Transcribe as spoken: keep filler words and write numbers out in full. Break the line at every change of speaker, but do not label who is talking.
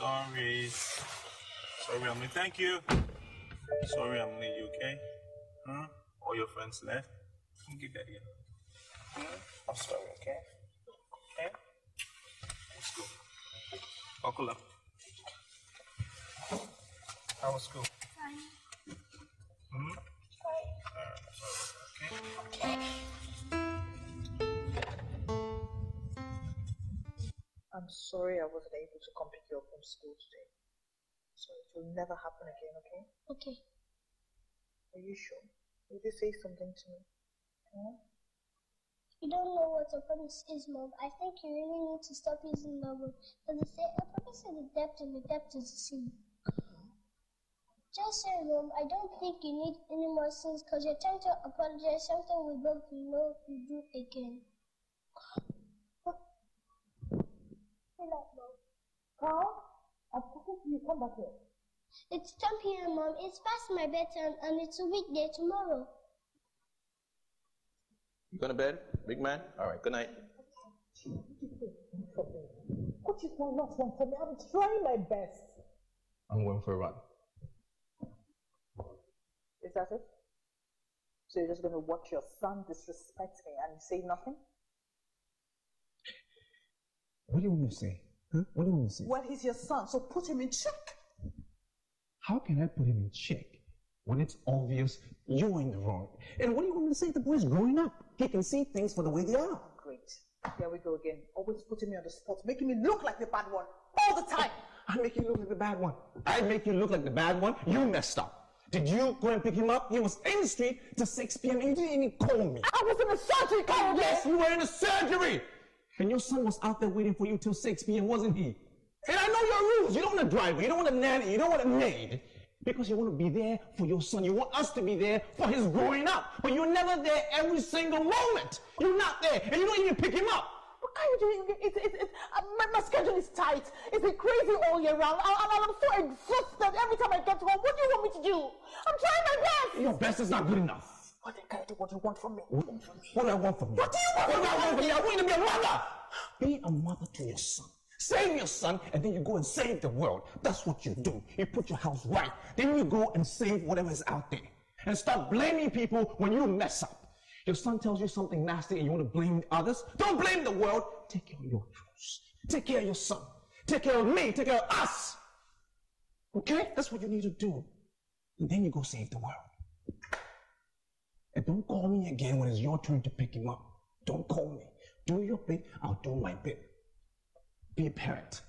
Sorry. Sorry, Emily. Thank you. Sorry, Emily. You okay? Huh? All your friends left? Get that again. I'm sorry, okay? Okay? Let's go. Buckle up. How was school?
Fine.
Hmm?
Fine.
Alright, okay?
I'm sorry I wasn't able to come pick you up from school today. So it will never happen again, okay?
Okay.
Are you sure? Would you say something to me? Huh?
You don't know what a promise is, Mom. I think you really need to stop using that word. Because they say a promise is a debt and the debt is a sin. Just say, Mom, I don't think you need any more sins because you're trying to apologize something we both know you do again. Relax, Mom.
Carl, I'm talking to you. Come back here.
It's ten p m, Mom. It's past my bedtime and it's a weekday tomorrow.
You going to bed, big man? All right, good night.
What is my last one for me? I'm trying my best.
I'm going for a run.
Is that it? So you're just going to watch your son disrespect me and say nothing?
What do you want me to say? Huh? What do you want me to say?
Well, he's your son, so put him in check.
How can I put him in check when it's obvious you're in the wrong? And what do you want me to say? The boy's growing up. He can see things for the way they are.
Great. Here we go again. Always putting me on the spot, making me look like the bad one all the time.
I make you look like the bad one. I make you look like the bad one. You messed up. Did you go and pick him up? He was in the street till six p m and you didn't even call me.
I was in the surgery, Carl.
Yes, you were in the surgery. And your son was out there waiting for you till six p m, wasn't he? And I know your rules. You don't want a driver. You don't want a nanny. You don't want a maid. Because you want to be there for your son. You want us to be there for his growing up. But you're never there every single moment. You're not there. And you don't even pick him up.
What are you doing? It's, it's, it's, uh, my, my schedule is tight. It's been crazy all year round. I, I, I'm so exhausted every time I get home. What do you want me to do? I'm trying my best.
Your best is not good enough.
Well, then can I do what you want from me?
What, what do I want from you?
What do you want
What
from
do I
me?
want from you? I want you to be a mother. Be a mother to your son. Save your son, and then you go and save the world. That's what you do. You put your house right. Then you go and save whatever is out there. And stop blaming people when you mess up. Your son tells you something nasty and you want to blame others. Don't blame the world. Take care of your house. Take care of your son. Take care of me. Take care of us. Okay? That's what you need to do. And then you go save the world. And don't call me again when it's your turn to pick him up. Don't call me. Do your bit, I'll do my bit. Be a parent.